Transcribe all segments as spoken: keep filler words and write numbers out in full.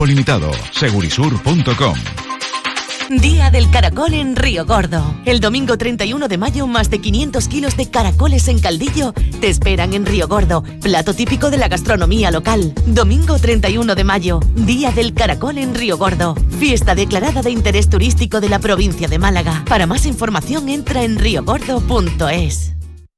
Limitado, segurisur punto com. Día del caracol en Río Gordo. El domingo treinta y uno de mayo, más de quinientos kilos de caracoles en caldillo te esperan en Río Gordo, plato típico de la gastronomía local. Domingo treinta y uno de mayo, Día del caracol en Río Gordo. Fiesta declarada de interés turístico de la provincia de Málaga. Para más información entra en río gordo punto es.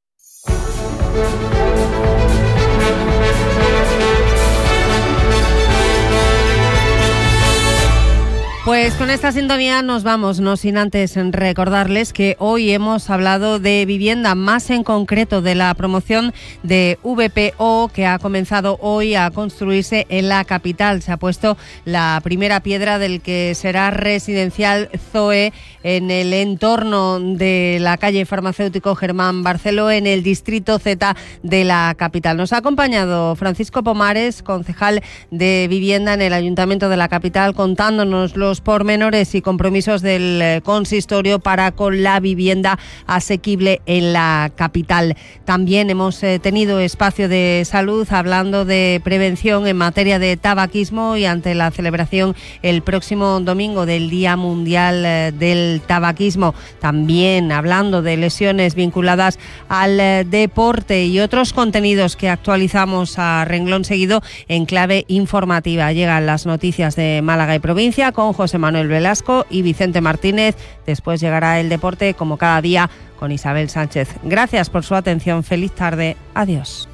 Pues con esta sintonía nos vamos, no sin antes recordarles que hoy hemos hablado de vivienda, más en concreto de la promoción de V P O que ha comenzado hoy a construirse en la capital. Se ha puesto la primera piedra del que será residencial Zoe en el entorno de la calle Farmacéutico Germán Barceló, en el distrito Z de la capital. Nos ha acompañado Francisco Pomares, concejal de vivienda en el Ayuntamiento de la capital, contándonos los pormenores y compromisos del consistorio para con la vivienda asequible en la capital. También hemos eh, tenido espacio de salud hablando de prevención en materia de tabaquismo y ante la celebración el próximo domingo del Día Mundial eh, del Tabaquismo. También hablando de lesiones vinculadas al eh, deporte y otros contenidos que actualizamos a renglón seguido en clave informativa. Llegan las noticias de Málaga y provincia con José Manuel Velasco y Vicente Martínez. Después llegará el deporte, como cada día, con Isabel Sánchez. Gracias por su atención. Feliz tarde. Adiós.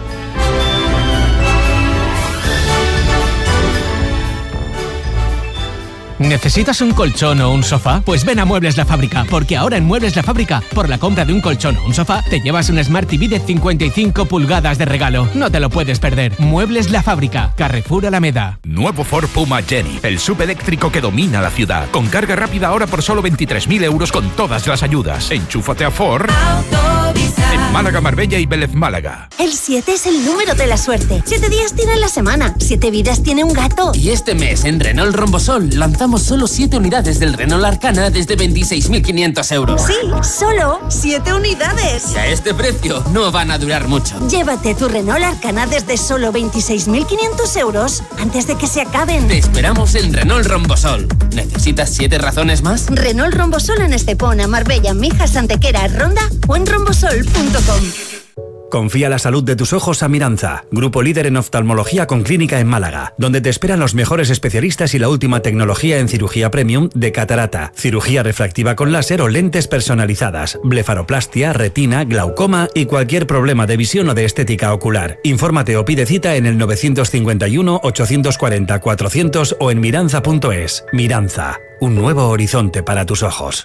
¿Necesitas un colchón o un sofá? Pues ven a Muebles La Fábrica, porque ahora en Muebles La Fábrica, por la compra de un colchón o un sofá, te llevas un Smart T V de cincuenta y cinco pulgadas de regalo. No te lo puedes perder. Muebles La Fábrica, Carrefour Alameda. Nuevo Ford Puma Jenny, el sub eléctrico que domina la ciudad. Con carga rápida ahora por solo veintitrés mil euros con todas las ayudas. Enchúfate a Ford en Málaga, Marbella y Vélez Málaga. El siete es el número de la suerte. Siete días tiene la semana. Siete vidas tiene un gato. Y este mes en Renault Rombosol lanzamos solo siete unidades del Renault Arcana desde veintiséis mil quinientos euros. Sí, solo siete unidades. Y a este precio no van a durar mucho. Llévate tu Renault Arcana desde solo veintiséis mil quinientos euros antes de que se acaben. Te esperamos en Renault Rombosol. ¿Necesitas siete razones más? Renault Rombosol en Estepona, Marbella, Mijas, Antequera, Ronda o en rombosol punto com. Confía la salud de tus ojos a Miranza, grupo líder en oftalmología con clínica en Málaga, donde te esperan los mejores especialistas y la última tecnología en cirugía premium de catarata, cirugía refractiva con láser o lentes personalizadas, blefaroplastia, retina, glaucoma y cualquier problema de visión o de estética ocular. Infórmate o pide cita en el nueve cinco uno, ocho cuatro cero, cuatrocientos o en miranza punto es. Miranza, un nuevo horizonte para tus ojos.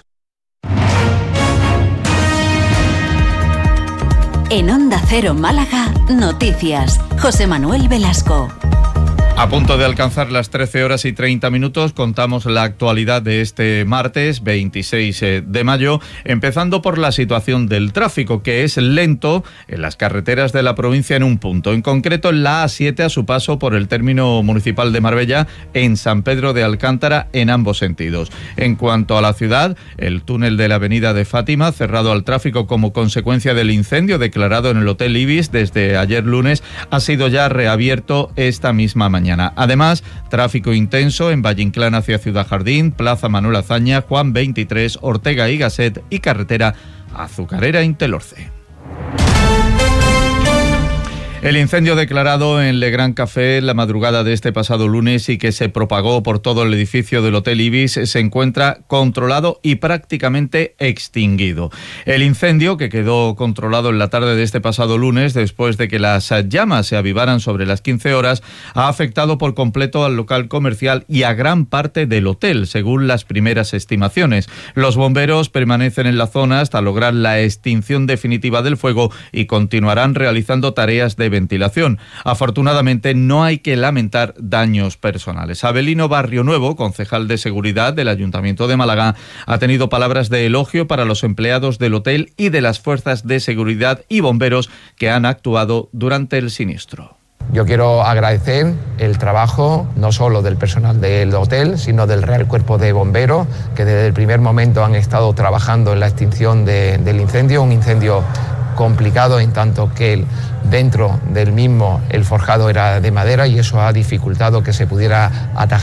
En Onda Cero Málaga, noticias. José Manuel Velasco. A punto de alcanzar las trece horas y treinta minutos, contamos la actualidad de este martes veintiséis de mayo, empezando por la situación del tráfico, que es lento en las carreteras de la provincia en un punto, en concreto en la A siete a su paso por el término municipal de Marbella, en San Pedro de Alcántara, en ambos sentidos. En cuanto a la ciudad, el túnel de la avenida de Fátima, cerrado al tráfico como consecuencia del incendio declarado en el Hotel Ibis desde ayer lunes, ha sido ya reabierto esta misma mañana. Además, tráfico intenso en Valle Inclán hacia Ciudad Jardín, Plaza Manuel Azaña, Juan veintitrés, Ortega y Gasset y carretera Azucarera Intelorce. El incendio declarado en Le Grand Café la madrugada de este pasado lunes y que se propagó por todo el edificio del Hotel Ibis se encuentra controlado y prácticamente extinguido. El incendio, que quedó controlado en la tarde de este pasado lunes después de que las llamas se avivaran sobre las quince horas, ha afectado por completo al local comercial y a gran parte del hotel, según las primeras estimaciones. Los bomberos permanecen en la zona hasta lograr la extinción definitiva del fuego y continuarán realizando tareas de ventilación. Afortunadamente no hay que lamentar daños personales. Abelino Barrio Nuevo, concejal de seguridad del Ayuntamiento de Málaga, ha tenido palabras de elogio para los empleados del hotel y de las fuerzas de seguridad y bomberos que han actuado durante el siniestro. Yo quiero agradecer el trabajo no solo del personal del hotel, sino del Real Cuerpo de Bomberos, que desde el primer momento han estado trabajando en la extinción de, del incendio, un incendio complicado en tanto que el, dentro del mismo el forjado era de madera y eso ha dificultado que se pudiera atajar